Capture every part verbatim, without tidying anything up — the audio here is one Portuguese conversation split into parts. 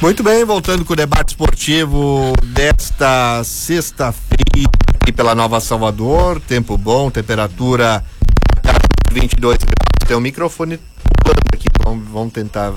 Muito bem, voltando com o debate esportivo desta sexta-feira aqui pela Nova Salvador, tempo bom, temperatura vinte e dois graus, tem um microfone aqui, vamos, vamos tentar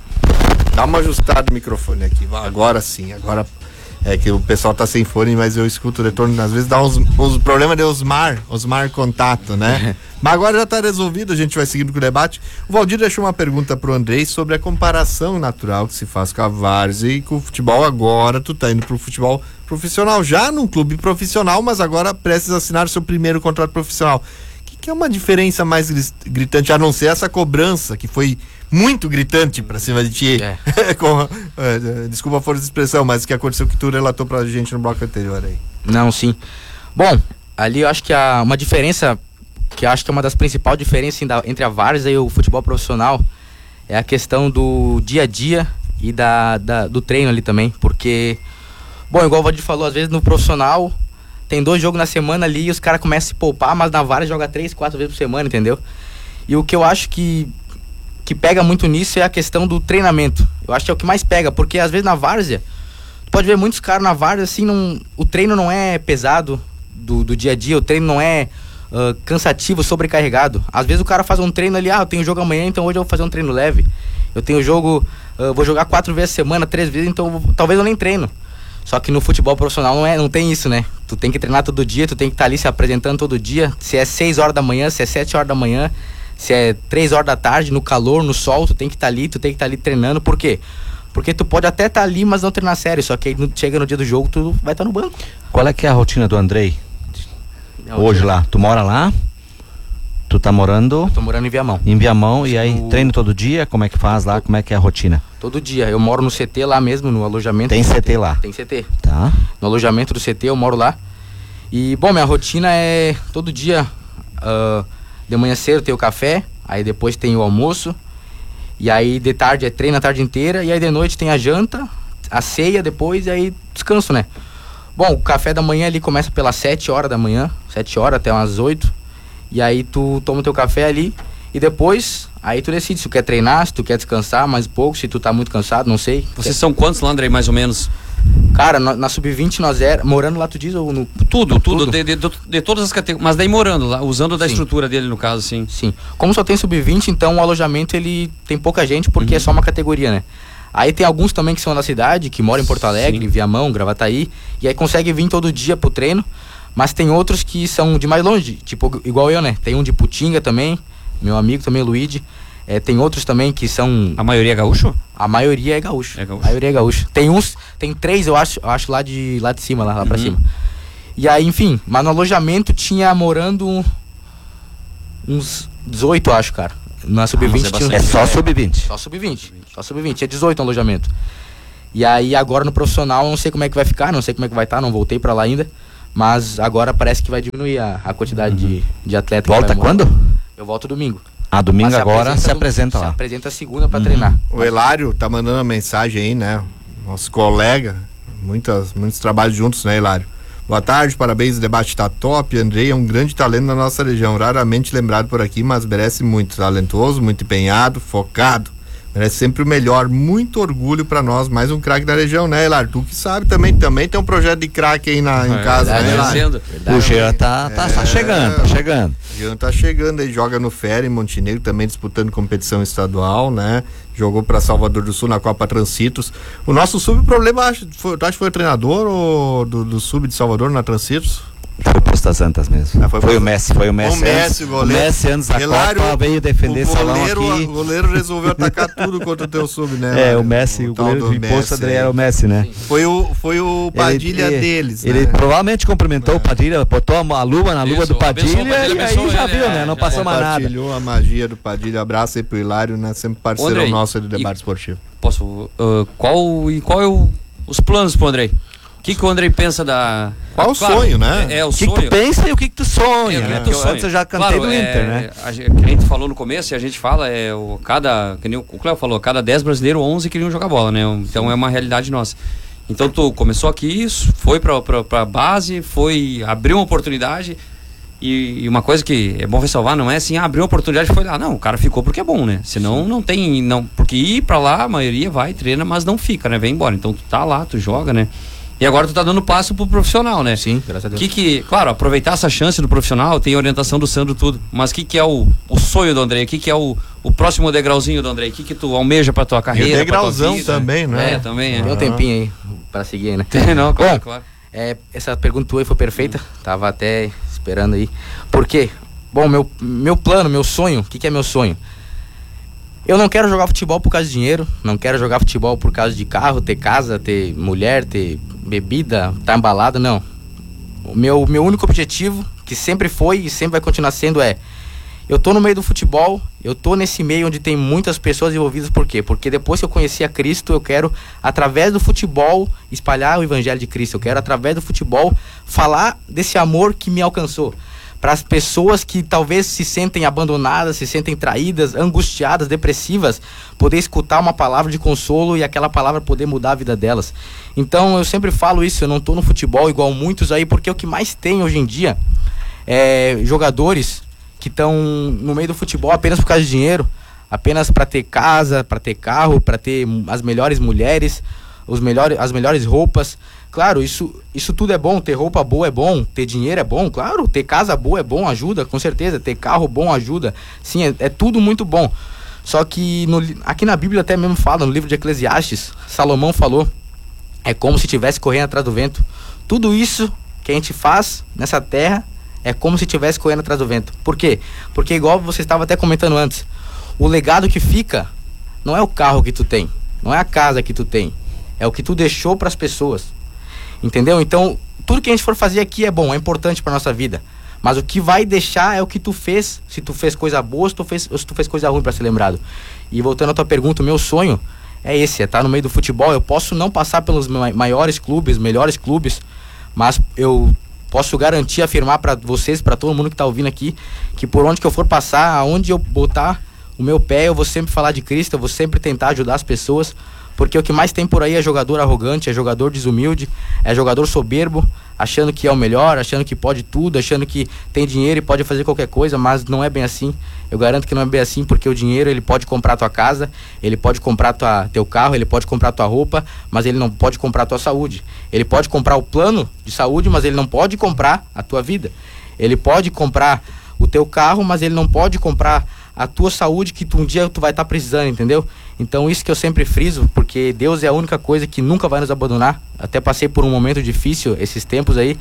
dar uma ajustada no microfone aqui, agora sim, agora é que o pessoal tá sem fone, mas eu escuto o retorno, às vezes dá uns, uns problemas de Osmar, Osmar contato, né? Mas agora já tá resolvido, a gente vai seguindo com o debate. O Valdir deixou uma pergunta pro Andrei sobre a comparação natural que se faz com a várzea e com o futebol agora. Tu tá indo pro futebol profissional, já num clube profissional, mas agora prestes a assinar o seu primeiro contrato profissional. O que, que é uma diferença mais gritante, a não ser essa cobrança, que foi muito gritante pra cima de ti? É. com, é, desculpa a força de expressão, mas o que aconteceu que tu relatou pra gente no bloco anterior aí. Não, sim. Bom, ali eu acho que há uma diferença, que eu acho que é uma das principais diferenças entre a várzea e o futebol profissional, é a questão do dia a dia e da, da, do treino ali também, porque, bom, igual o Valdir falou, às vezes no profissional tem dois jogos na semana ali e os caras começam a se poupar, mas na várzea joga três, quatro vezes por semana, entendeu? E o que eu acho que que pega muito nisso é a questão do treinamento. Eu acho que é o que mais pega, porque às vezes na várzea, tu pode ver muitos caras na várzea, assim, não, o treino não é pesado do, do dia a dia, o treino não é uh, cansativo, sobrecarregado. Às vezes o cara faz um treino ali, ah, eu tenho jogo amanhã, então hoje eu vou fazer um treino leve. Eu tenho jogo, uh, vou jogar quatro vezes a semana, três vezes, então eu vou, talvez eu nem treino. Só que no futebol profissional não, é, não tem isso, né? Tu tem que treinar todo dia, tu tem que estar ali se apresentando todo dia, se é seis horas da manhã, se é sete horas da manhã, se é três horas da tarde, no calor, no sol, tu tem que estar ali, tu tem que estar ali treinando. Por quê? Porque tu pode até estar ali, mas não treinar sério. Só que aí chega no dia do jogo, tu vai estar no banco. Qual é que é a rotina do Andrei? Hoje lá, tu mora lá? Tu tá morando? Eu tô morando em Viamão. Em Viamão, e aí treino todo dia? Como é que faz lá? Como é que é a rotina? Todo dia. Eu moro no C T lá mesmo, no alojamento. Tem C T lá? Tem C T. Tá. No alojamento do C T eu moro lá. E, bom, minha rotina é todo dia... Uh, de manhã cedo tem o café, aí depois tem o almoço, e aí de tarde é treino a tarde inteira, e aí de noite tem a janta, a ceia depois, e aí descanso, né? Bom, o café da manhã ali começa pelas sete horas da manhã, sete horas até umas oito, e aí tu toma o teu café ali, e depois, aí tu decide se tu quer treinar, se tu quer descansar mais um pouco, se tu tá muito cansado, não sei. Vocês são quantos lá, Andrei, mais ou menos? Cara, na, na sub vinte nós era, morando lá tu diz ou no... Tudo, tudo, tudo. De, de, de, de todas as categorias, mas daí morando lá, usando da sim. estrutura dele no caso, sim. Sim, como só tem sub vinte, então o alojamento ele tem pouca gente porque uhum. é só uma categoria, né? Aí tem alguns também que são da cidade, que moram em Porto Alegre, sim. Viamão, Gravataí, e aí consegue vir todo dia pro treino, mas tem outros que são de mais longe, tipo igual eu, né? Tem um de Putinga também, meu amigo também, Luigi. É, tem outros também que são... A maioria é gaúcho? A maioria é gaúcho. É gaúcho. A maioria é gaúcho. Tem uns, tem três, eu acho, eu acho lá de, lá de cima, lá, lá uhum. pra cima. E aí, enfim, mas no alojamento tinha morando uns dezoito, acho, cara. Na sub vinte ah, é, tinha... é só sub vinte? Só sub vinte. Só sub vinte. É dezoito no alojamento. E aí agora no profissional, não sei como é que vai ficar, não sei como é que vai estar, não voltei pra lá ainda. Mas agora parece que vai diminuir a, a quantidade uhum. de, de atleta. Volta quando? Eu volto domingo. Ah, domingo agora se apresenta lá. Se apresenta segunda pra uhum. treinar. O Hilário tá mandando uma mensagem aí, né? Nosso colega, muitas, muitos trabalhos juntos, né, Hilário? Boa tarde, parabéns, o debate tá top. Andrei é um grande talento na nossa região, raramente lembrado por aqui, mas merece muito. Talentoso, muito empenhado, focado. Merece sempre o melhor, muito orgulho pra nós, mais um craque da região, né, Hilário? Tu que sabe também, também tem um projeto de craque aí na, em é, casa, verdade, né, Hilário? O Jean tá, tá, é, tá chegando, tá chegando. O Jean tá chegando aí, joga no Fera, em Montenegro, também disputando competição estadual, né? Jogou pra Salvador do Sul na Copa Transitos. O nosso sub, problema, acho, foi, tu acha que foi o treinador ou do, do sub de Salvador na Transitos? Foi o Posta Santas mesmo. Ah, foi, foi o Messi, foi o Messi. O Messi, antes, goleiro. O Messi antes da Hilário, Copa veio defender o salão goleiro, aqui. O goleiro resolveu atacar tudo contra o teu sub, né? É, o Messi, o, o goleiro de Posta André era o Messi, né? Foi o, foi o Padilha ele, deles, ele, né? Ele provavelmente cumprimentou é. o Padilha, botou a luva na luva Isso, do Padilha, Padilha e aí já viu, né? Não já passou mais nada. Compartilhou a magia do Padilha. Abraço aí pro Hilário, né? Sempre parceiro Andrei, nosso do debate esportivo. Posso, uh, qual, e qual é o, os planos pro Andrei? O que, que o Andrei pensa da... Qual o claro, sonho, né? É, é o que sonho. que tu pensa e o que, que tu sonha, é, né? Tu sonho. Antes eu já cantei claro, do é, Inter, né? A, a gente falou no começo e a gente fala, é, o, cada, que nem o Cléo falou, cada dez brasileiros, onze queriam jogar bola, né? Então Sim. é uma realidade nossa. Então tu começou aqui, foi pra, pra, pra base, foi, abriu uma oportunidade E, e uma coisa que é bom ressalvar, não é assim, ah, abriu a oportunidade e foi lá. Não, o cara ficou porque é bom, né? Senão não tem, não, porque ir pra lá, a maioria vai, treina, mas não fica, né? Vem embora. Então tu tá lá, tu joga, né? E agora tu tá dando passo pro profissional, né? Sim, graças a Deus. Que que, claro, aproveitar essa chance do profissional, tem a orientação do Sandro, tudo. Mas o que que é o, o sonho do Andrei? O que que é o, o próximo degrauzinho do Andrei? O que que tu almeja pra tua carreira? E o degrauzão pra tua vida? também, né? É, também, é. Tem um tempinho aí pra seguir, né? Tem, não, claro, Bom, claro. É, essa pergunta tua aí foi perfeita. Tava até esperando aí. Por quê? Bom, meu, meu plano, meu sonho, o que que é meu sonho? Eu não quero jogar futebol por causa de dinheiro, não quero jogar futebol por causa de carro, ter casa, ter mulher, ter bebida, estar embalada, não. O meu, meu único objetivo, que sempre foi e sempre vai continuar sendo, é: eu tô no meio do futebol, eu tô nesse meio onde tem muitas pessoas envolvidas, por quê? Porque depois que eu conheci a Cristo, eu quero, através do futebol, espalhar o evangelho de Cristo. Eu quero, através do futebol, falar desse amor que me alcançou. Para as pessoas que talvez se sentem abandonadas, se sentem traídas, angustiadas, depressivas, poder escutar uma palavra de consolo e aquela palavra poder mudar a vida delas. Então eu sempre falo isso, eu não tô no futebol igual muitos aí, porque o que mais tem hoje em dia é jogadores que estão no meio do futebol apenas por causa de dinheiro, apenas para ter casa, para ter carro, para ter as melhores mulheres, os melhores, as melhores roupas. Claro, isso, isso tudo é bom, ter roupa boa é bom, ter dinheiro é bom, claro, ter casa boa é bom, ajuda, com certeza, ter carro bom ajuda, sim, é, é tudo muito bom. Só que no, aqui na Bíblia até mesmo fala, no livro de Eclesiastes, Salomão falou, é como se estivesse correndo atrás do vento. Tudo isso que a gente faz nessa terra é como se estivesse correndo atrás do vento. Por quê? Porque igual você estava até comentando antes, o legado que fica não é o carro que tu tem, não é a casa que tu tem, é o que tu deixou para as pessoas. Entendeu? Então, tudo que a gente for fazer aqui é bom, é importante pra nossa vida. Mas o que vai deixar é o que tu fez. Se tu fez coisa boa, se tu fez, se tu fez coisa ruim pra ser lembrado. E voltando à tua pergunta, o meu sonho é esse, é estar no meio do futebol. Eu posso não passar pelos maiores clubes, melhores clubes, mas eu posso garantir, afirmar pra vocês, pra todo mundo que tá ouvindo aqui, que por onde que eu for passar, aonde eu botar o meu pé, eu vou sempre falar de Cristo, eu vou sempre tentar ajudar as pessoas. Porque o que mais tem por aí é jogador arrogante, é jogador desumilde, é jogador soberbo, achando que é o melhor, achando que pode tudo, achando que tem dinheiro e pode fazer qualquer coisa, mas não é bem assim. Eu garanto que não é bem assim, porque o dinheiro, ele pode comprar tua casa, ele pode comprar tua, teu carro, ele pode comprar tua roupa, mas ele não pode comprar tua saúde. Ele pode comprar o plano de saúde, mas ele não pode comprar a tua vida. Ele pode comprar o teu carro, mas ele não pode comprar a tua saúde, que tu, um dia tu vai estar tá precisando, entendeu? Então isso que eu sempre friso, porque Deus é a única coisa que nunca vai nos abandonar. Até passei por um momento difícil esses tempos aí,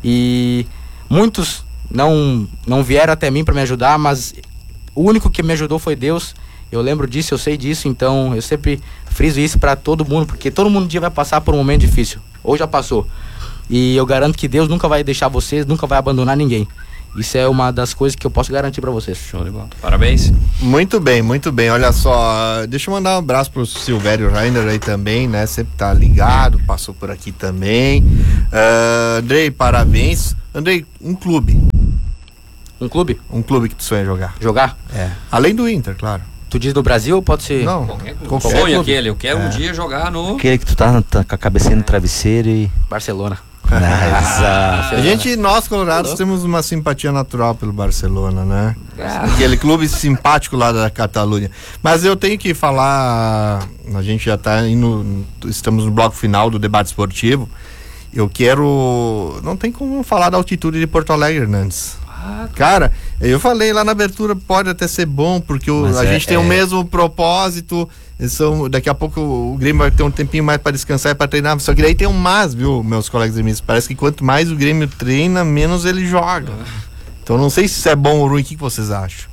e muitos não, não vieram até mim para me ajudar, mas o único que me ajudou foi Deus. Eu lembro disso, eu sei disso, então eu sempre friso isso para todo mundo, porque todo mundo um dia vai passar por um momento difícil, ou já passou. E eu garanto que Deus nunca vai deixar vocês, nunca vai abandonar ninguém. Isso é uma das coisas que eu posso garantir pra vocês. Show de bola. Parabéns. Muito bem, muito bem. Olha só, deixa eu mandar um abraço pro Silvério Reiner aí também, né? Sempre tá ligado, passou por aqui também. Uh, Andrei, parabéns. Andrei, um clube. Um clube? Um clube que tu sonha jogar. Jogar? É. Além do Inter, claro. Tu diz do Brasil ou pode ser? Não, Qualquer clube. qualquer Sonho clube. aquele, eu quero É. um dia jogar no... Aquele que tu tá, tá com a cabecinha no travesseiro e... Barcelona. Ah, A gente, nós colorados, temos uma simpatia natural pelo Barcelona, né? Aquele clube simpático lá da Catalunha. Mas eu tenho que falar, a gente já tá indo, estamos no bloco final do debate esportivo. Eu quero, não tem como falar da altitude de Porto Alegre, Hernandes. Cara, eu falei lá na abertura, pode até ser bom, porque o, a é, gente tem é... o mesmo propósito. São, daqui a pouco o Grêmio vai ter um tempinho mais para descansar e para treinar. Só que daí tem um mas, viu, meus colegas e amigos? Parece que quanto mais o Grêmio treina, menos ele joga. Então não sei se isso é bom ou ruim. O que que vocês acham?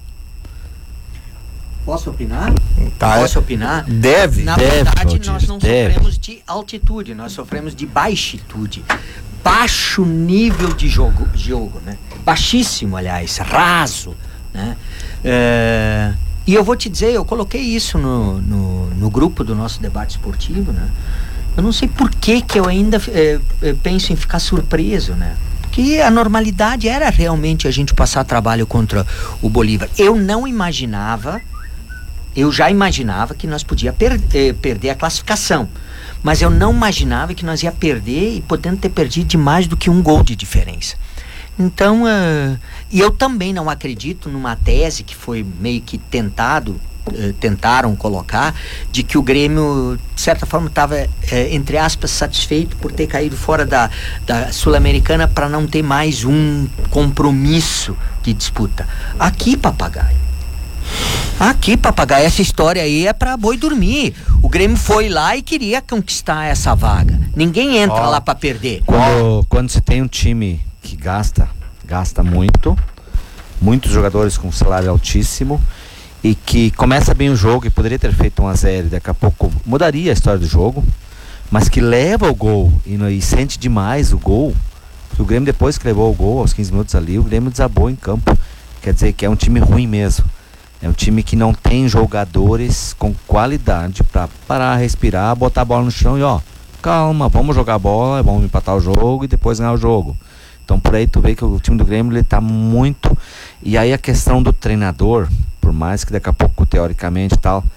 Posso opinar? Tá, Posso opinar? Deve. Na Deve, verdade, Valdir, nós não deve. sofremos de altitude, nós sofremos de baixitude. Baixo nível de jogo, jogo, né? Baixíssimo, aliás, raso, né? É, e eu vou te dizer, eu coloquei isso no, no, no grupo do nosso debate esportivo, né? Eu não sei por que que eu ainda é, é, penso em ficar surpreso, né? Porque a normalidade era realmente a gente passar trabalho contra o Bolívar. Eu não imaginava, eu já imaginava que nós podíamos per, eh, perder a classificação, mas eu não imaginava que nós ia perder e podendo ter perdido de mais do que um gol de diferença. Então, uh, e eu também não acredito numa tese que foi meio que tentado, uh, tentaram colocar, de que o Grêmio, de certa forma, estava, uh, entre aspas, satisfeito por ter caído fora da, da Sul-Americana para não ter mais um compromisso de disputa. Aqui, papagaio. Aqui, papagaio, essa história aí é pra boi dormir. O Grêmio foi lá e queria conquistar essa vaga. Ninguém entra Ó, lá pra perder. Quando, quando você tem um time que gasta, gasta muito, muitos jogadores com salário altíssimo, e que começa bem o jogo e poderia ter feito um a zero e daqui a pouco mudaria a história do jogo, mas que leva o gol e, e sente demais o gol, porque o Grêmio, depois que levou o gol aos quinze minutos ali, o Grêmio desabou em campo. Quer dizer que é um time ruim mesmo. É um time que não tem jogadores com qualidade para parar, respirar, botar a bola no chão e ó, calma, vamos jogar a bola, vamos empatar o jogo e depois ganhar o jogo. Então por aí tu vê que o time do Grêmio ele tá muito... E aí a questão do treinador, por mais que daqui a pouco teoricamente e tal,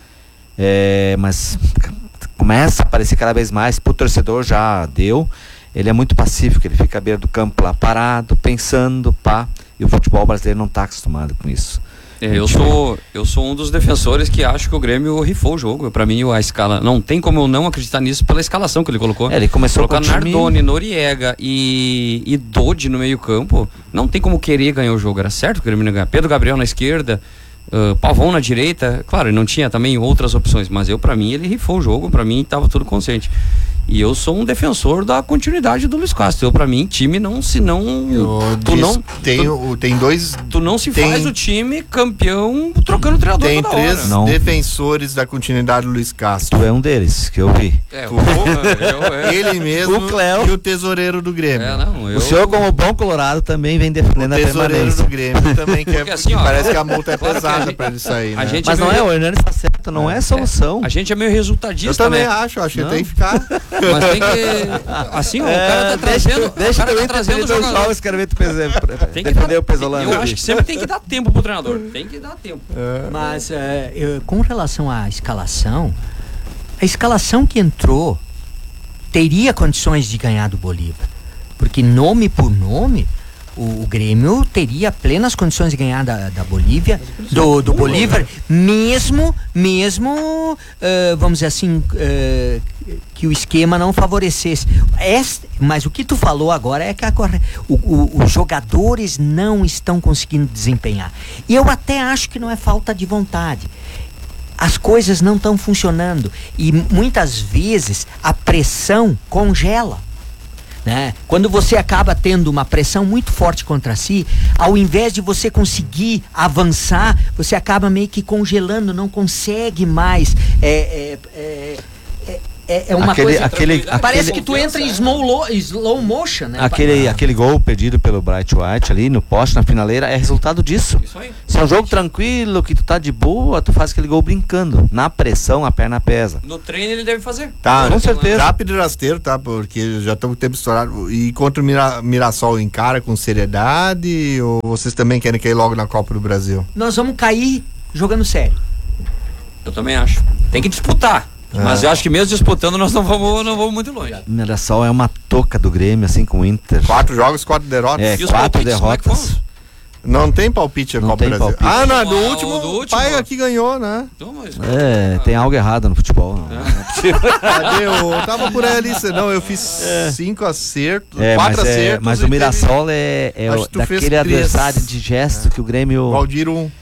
é, mas começa a aparecer cada vez mais, pro torcedor já deu, ele é muito pacífico, ele fica à beira do campo lá parado, pensando, pá, e o futebol brasileiro não tá acostumado com isso. É, eu sou eu sou um dos defensores que acho que o Grêmio rifou o jogo. Pra mim, a escala, não tem como eu não acreditar nisso pela escalação que ele colocou. É, ele começou colocando com o time... Nardoni, Noriega e, e Dodi no meio campo. Não tem como querer ganhar o jogo. Era certo que o Grêmio não ganhar. Pedro Gabriel na esquerda, uh, Pavão na direita. Claro, ele não tinha também outras opções, mas eu, pra mim, ele rifou o jogo. Pra mim, tava tudo consciente. E eu sou um defensor da continuidade do Luiz Castro. Eu, pra mim, time não se não... Eu tu disse, não tem, tu, tem dois... tu não se tem, faz o time campeão trocando treinador Tem toda três hora. Não. defensores da continuidade do Luiz Castro. Tu é um deles, que eu vi. É, Tu- o, eu, é. Ele mesmo O Cléo. e o tesoureiro do Grêmio. É, não, eu, O senhor, como bom colorado, também vem O defendendo a tesoureiro permanência. do Grêmio também quer, Porque assim, que ó, parece que a multa é claro que a pesada gente- pra ele sair, a né? gente- Mas não é, o Hernandes tá certo, não é solução. a gente é meio Eu resultadista, também né? acho, acho que Não. tem que ficar. Mas tem que... Assim, ó, o cara tá deixa, trazendo... deixa o cara também tá trazendo o dois jogador. jogos, quero ver tu pese- Tem que defender dar, o Pesolano. eu acho que sempre tem que dar tempo pro treinador. Tem que dar tempo. Mas eh, eu- com relação à escalação, a escalação que entrou teria condições de ganhar do Bolívar. Porque nome por nome, o, o Grêmio teria plenas condições de ganhar da, da Bolívia, do, do Bolívar, mesmo, mesmo eh, vamos dizer assim, eh, que o esquema não favorecesse. Este, mas o que tu falou agora é que a corre- o- o- os jogadores não estão conseguindo desempenhar. E eu até acho que não é falta de vontade. As coisas não estão funcionando e muitas vezes a pressão congela, né? Quando você acaba tendo uma pressão muito forte contra si, ao invés de você conseguir avançar, você acaba meio que congelando, não consegue mais. É, é, é, é, é uma Aquele- coisa. aquele- Parece aquele- que tu entra em slow, lo- slow motion, né? Aquele, aquele gol perdido pelo Bright White ali no poste, na finaleira, é resultado disso. Isso aí. Se é um jogo tranquilo, que tu tá de boa, tu faz aquele gol brincando. Na pressão, a perna pesa. No treino ele deve fazer. Tá, Com certeza. Rápido e rasteiro, tá? Porque já estamos com o tempo estourado. E contra o Mira, Mirassol encara com seriedade? Ou vocês também querem cair logo na Copa do Brasil? Nós vamos cair jogando sério. Eu também acho. Tem que disputar. Mas eu acho que mesmo disputando nós não vamos, não vamos muito longe. Mirassol é uma toca do Grêmio, assim, com o Inter. Quatro jogos, quatro derrotas? É, E os quatro palpites, como é que derrotas. fomos? Não tem palpite a Não Copa tem do Brasil. palpite. Ah, não, do Ah, último, o do o último. pai aqui ganhou, né? Então, mas- É, tem algo errado no futebol. Não. Cadê? Eu tava por aí ali. Não, eu fiz cinco acertos, É, quatro mas, é, acertos. mas e o Mirassol é, é Acho o- que tu fez daquele três. adversário de gesto que o Grêmio teve Valdir um.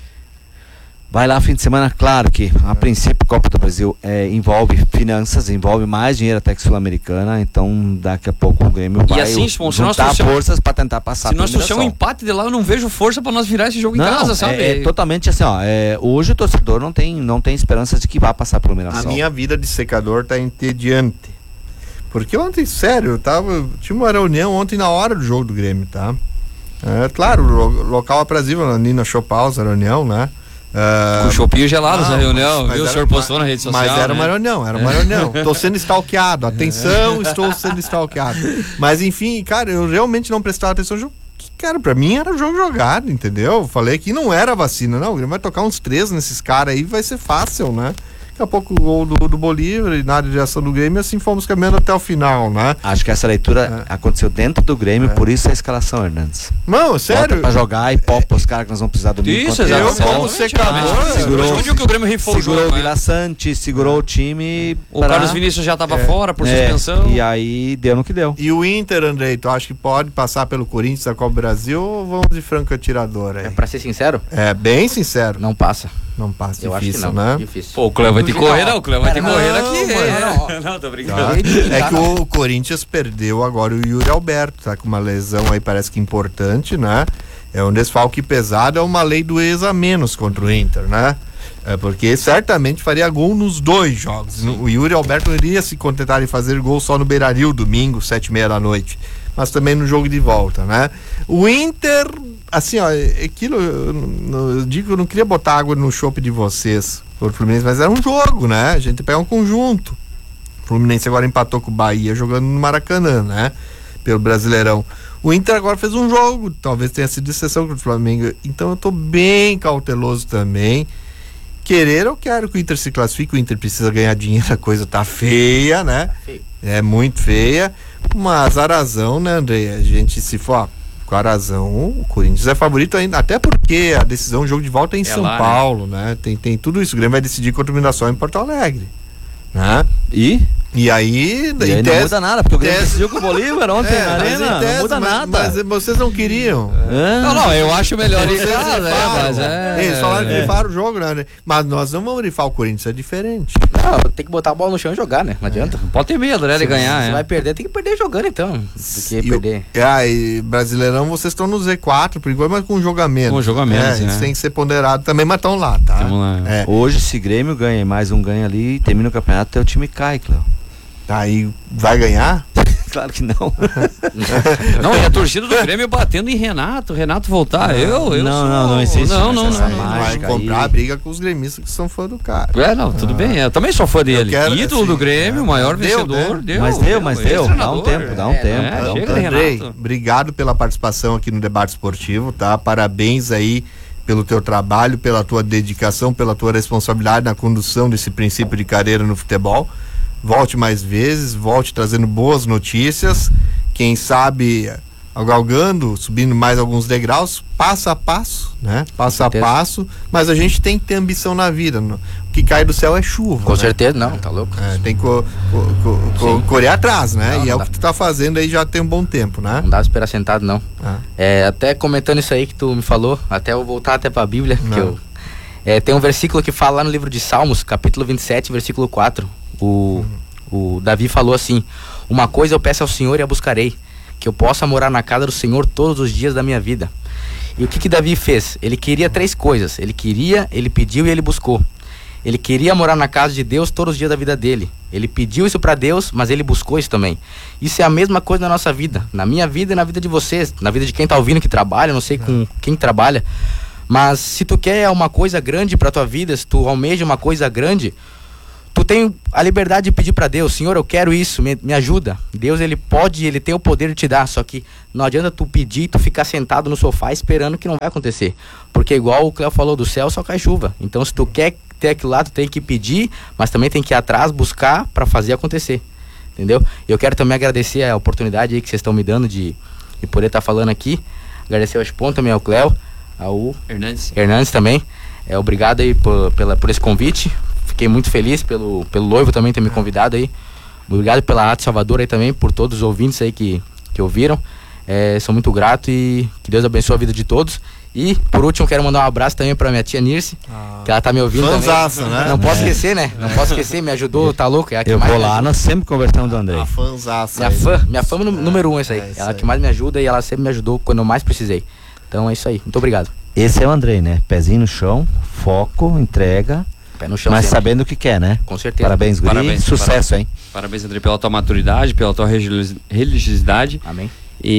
vai lá fim de semana. Claro que, a princípio, a Copa do Brasil é, envolve finanças, envolve mais dinheiro até que Sul-Americana. Então, daqui a pouco o Grêmio vai assim, se nós juntar trouxermos- forças para tentar passar Se nós pelo trouxermos um Mirassol. empate de lá, eu não vejo força pra nós virar esse jogo em Não, casa, sabe? é, é totalmente assim, ó. É, hoje o torcedor não tem, não tem esperança de que vá passar pelo A Mirassol. minha vida de secador tá entediante. Porque ontem, sério, eu tava. Tinha uma reunião ontem na hora do jogo do Grêmio, tá? É, claro, lo- local aprazível, ali na Showpause, a reunião, né? Ah, Com o chopinho gelado essa não, reunião, mas viu? O era- senhor postou na rede social. Mas era né? uma reunião, era uma reunião. Tô sendo stalkeado. Atenção, estou sendo stalkeado. Mas enfim, cara, eu realmente não prestava atenção no jogo. Que, cara, pra mim era jogo jogado, entendeu? Falei que não era vacina, não. O Grêmio vai tocar uns três nesses caras aí, vai ser fácil, né? Daqui a pouco o gol do, do Bolívar e na área de ação do Grêmio, assim fomos caminhando até o final, né? Acho que essa leitura é. aconteceu dentro do Grêmio, é. por isso a escalação, Hernandes. Não, sério. Bota pra jogar e popa os caras que nós vamos precisar do meio. Isso, eu como secador. Segurou, onde que o Grêmio rifou segurou o jogo, Vila né? Sante, segurou o time. O pra... Carlos Vinícius já tava é. fora por é. suspensão. E aí deu no que deu. E o Inter, Andrei, tu acha que pode passar pelo Corinthians da Copa Brasil ou vamos de franco atirador aí? É, pra ser sincero, É, bem sincero. não passa. Não passa, Eu difícil, acho que não, né? difícil. Pô, o Cléo vai ter que correr, não. O Cléo vai ter que Não, correr daqui. mas É. não. Não, tô Tá? brincando. É que o Corinthians perdeu agora o Yuri Alberto, tá com uma lesão aí, parece que importante, né? É um desfalque pesado, é uma lei do ex a menos contra o Inter, né? É porque certamente faria gol nos dois jogos. Sim. O Yuri Alberto não iria se contentar em fazer gol só no Beira-Rio, domingo, sete e meia da noite, mas também no jogo de volta, né? O Inter, assim, ó, aquilo, eu, eu digo, eu não queria botar água no chope de vocês, por Fluminense, mas era um jogo, né? A gente pega um conjunto. O Fluminense agora empatou com o Bahia jogando no Maracanã, né? Pelo Brasileirão. O Inter agora fez um jogo, talvez tenha sido exceção contra o Flamengo, então eu tô bem cauteloso também. Querer, eu quero que o Inter se classifique, o Inter precisa ganhar dinheiro, a coisa tá feia, né? É muito feia, mas Arazão, né, André? A gente se for, ó, com Arazão, o Corinthians é favorito ainda, até porque a decisão, o jogo de volta é em é São lá, Paulo, né? né? Tem, tem tudo isso, o Grêmio vai decidir contra o Mirassol em Porto Alegre, né? E? E aí, E aí não tese, muda nada, porque o Grêmio tese- decidiu com o Bolívar ontem é, na mas arena, em tese, não muda mas, nada. Mas vocês não queriam. É. Não, não, eu acho melhor ir Vocês lá, né? rifaram. Mas é. Eles falaram que é. rifaram o jogo, né? Mas nós não vamos rifar o Corinthians, é diferente. Não, tem que botar a bola no chão e jogar, né? Não adianta. Pode ter medo, né, de ganhar, Se é. vai perder, tem que perder jogando então. Do que E o- perder. Ah, e Brasileirão, vocês estão no Z quatro, por enquanto, mas com um jogo a menos. Com um jogo a menos, é, Isso é. tem que ser ponderado também, mas estão lá, tá? Tamo lá. É. Hoje, se Grêmio ganha e mais um ganha ali, termina o campeonato, teu time cai, Cléo. Aí vai ganhar? Claro que não. Não, e a torcida do Grêmio batendo em Renato, Renato voltar. Eu, eu Não, sou... não, não existe Não, não, mais não. essa não. imagem. Vai Mágica comprar aí. briga com os gremistas que são fã do cara. É, não, tudo bem. Eu também sou fã dele. quero, Ídolo assim, do Grêmio, é, maior deu, vencedor. né? Deu, Mas deu, mas deu. Dá um ex-treinador. tempo, dá um É, tempo. é, dá um chega tempo. de Andrei, Renato. obrigado pela participação aqui no Debate Esportivo, tá? Parabéns aí pelo teu trabalho, pela tua dedicação, pela tua responsabilidade na condução desse princípio de carreira no futebol. Volte mais vezes, volte trazendo boas notícias, quem sabe galgando, subindo mais alguns degraus, passo a passo, né? Passo a certeza. passo, mas a gente tem que ter ambição na vida. no- O que cai do céu é chuva. Com né? certeza, não, tá louco. É, tem que co- co- co- co- Sim. correr atrás, né? Não, e é não o dá. que tu tá fazendo aí já tem um bom tempo, né? Não dá pra esperar sentado, não. Ah. É, até comentando isso aí que tu me falou, até eu voltar até pra Bíblia, que Não. eu, é, tem um versículo que fala lá no livro de Salmos, capítulo vinte e sete, versículo quatro. O, o Davi falou assim: uma coisa eu peço ao Senhor e a buscarei, que eu possa morar na casa do Senhor todos os dias da minha vida. E o que que Davi fez? Ele queria três coisas. Ele queria, ele pediu e ele buscou. Ele queria morar na casa de Deus todos os dias da vida dele. Ele pediu isso pra Deus, mas ele buscou isso também. Isso é a mesma coisa na nossa vida, na minha vida e na vida de vocês, na vida de quem tá ouvindo que trabalha, não sei com quem trabalha. Mas se tu quer uma coisa grande pra tua vida, se tu almeja uma coisa grande, tu tem a liberdade de pedir pra Deus: Senhor, eu quero isso, me, me ajuda. Deus, ele pode, ele tem o poder de te dar, só que não adianta tu pedir e tu ficar sentado no sofá esperando que não vai acontecer. Porque igual o Cléo falou, do céu só cai chuva. Então se tu quer ter aquilo lá, tu tem que pedir, mas também tem que ir atrás, buscar pra fazer acontecer. Entendeu? Eu quero também agradecer a oportunidade aí que vocês estão me dando de, de poder estar falando aqui. Agradecer ao Spon também, ao Cléo, ao Hernandes. Hernandes também. É, obrigado aí por, pela, por esse convite. Fiquei muito feliz pelo, pelo Loivo também ter me convidado aí. Obrigado pela Rádio Salvador aí também, por todos os ouvintes aí que, que ouviram. É, sou muito grato e que Deus abençoe a vida de todos. E, por último, quero mandar um abraço também pra minha tia Nirce, Ah. que ela tá me ouvindo Fanzaça, também. né? Não posso É. esquecer, né? Não posso esquecer, me ajudou, tá louco? É a que Eu mais vou me lá, ajuda. nós sempre conversamos do Andrei. A fanzaça. Minha aí. fã, minha fã nú- número um, essa aí. É isso Ela aí. que mais me ajuda e ela sempre me ajudou quando eu mais precisei. Então é isso aí, muito obrigado. Esse é o Andrei, né? Pezinho no chão, foco, entrega, Pé no chão mas sempre. sabendo o que quer, né? Com certeza. Parabéns, Guri. Parabéns, Sucesso, hein? Parabéns, André, pela tua maturidade, pela tua religiosi- religiosidade. Amém.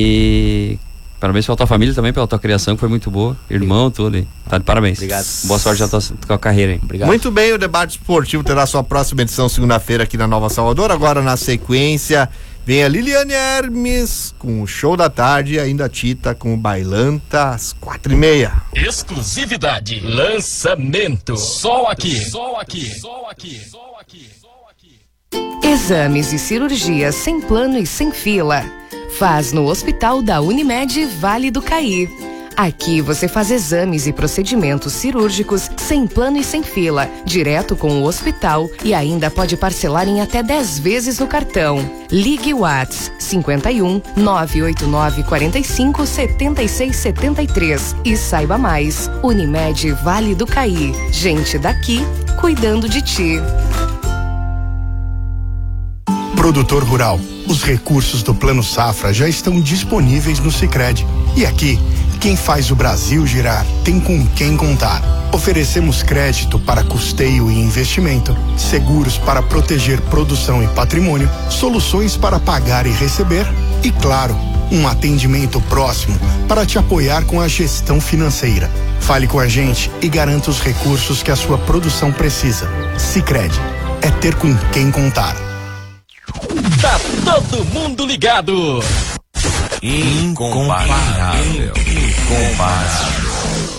E parabéns pela tua família também, pela tua criação, que foi muito boa. Irmão, tudo. E tá de parabéns. Obrigado. Boa sorte na tua, tua carreira, hein? Obrigado. Muito bem, o Debate Esportivo terá sua próxima edição segunda-feira aqui na Nova Salvador. Agora, na sequência, Vem a Liliane Hermes com o Show da Tarde e ainda a Tita com o Bailanta às quatro e meia. Exclusividade, lançamento, só aqui, só aqui, só aqui, só aqui, só aqui. Exames e cirurgias sem plano e sem fila. Faz no Hospital da Unimed Vale do Caí. Aqui você faz exames e procedimentos cirúrgicos sem plano e sem fila, direto com o hospital e ainda pode parcelar em até dez vezes no cartão. Ligue Whats cinquenta e um, nove oito nove, quarenta e cinco, setenta e seis, setenta e três e saiba mais. Unimed Vale do Caí. Gente daqui cuidando de ti. Produtor rural, os recursos do Plano Safra já estão disponíveis no Sicredi. E aqui, quem faz o Brasil girar tem com quem contar. Oferecemos crédito para custeio e investimento, seguros para proteger produção e patrimônio, soluções para pagar e receber e, claro, um atendimento próximo para te apoiar com a gestão financeira. Fale com a gente e garanta os recursos que a sua produção precisa. Sicredi, é ter com quem contar. Tá todo mundo ligado. Incomparável. Incomparável.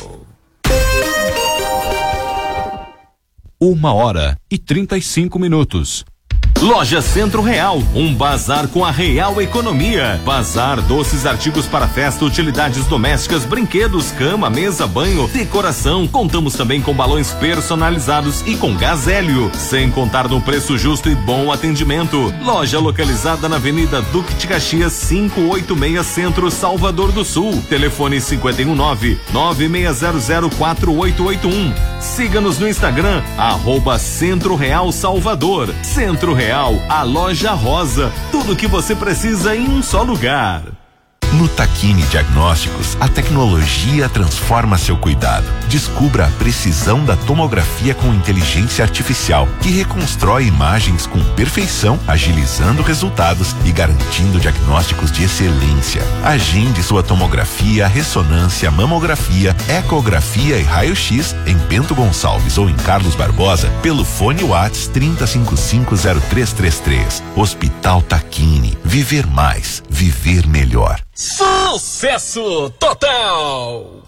Uma hora e trinta e cinco minutos. Loja Centro Real, um bazar com a real economia. Bazar, doces, artigos para festa, utilidades domésticas, brinquedos, cama, mesa, banho, decoração. Contamos também com balões personalizados e com gás hélio, sem contar no preço justo e bom atendimento. Loja localizada na Avenida Duque de Caxias, quinhentos e oitenta e seis Centro, Salvador do Sul. Telefone cinquenta e um, nove nove seis zero zero, quatro oito oito um. Siga-nos no Instagram, arroba Centro Real Salvador. Centro Real, a loja rosa, tudo que você precisa em um só lugar. No Tacchini Diagnósticos, a tecnologia transforma seu cuidado. Descubra a precisão da tomografia com inteligência artificial, que reconstrói imagens com perfeição, agilizando resultados e garantindo diagnósticos de excelência. Agende sua tomografia, ressonância, mamografia, ecografia e raio-x em Bento Gonçalves ou em Carlos Barbosa pelo fone Whats trinta, cinquenta e cinco, zero três três três. Hospital Tacchini. Viver mais, viver melhor. Sucesso total!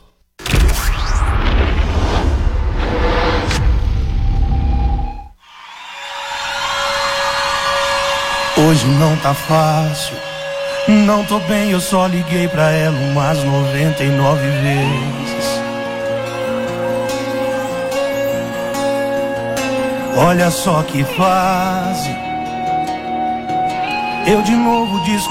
Hoje não tá fácil, não tô bem, eu só liguei pra ela umas noventa e nove vezes. Olha só que fase, eu de novo descobri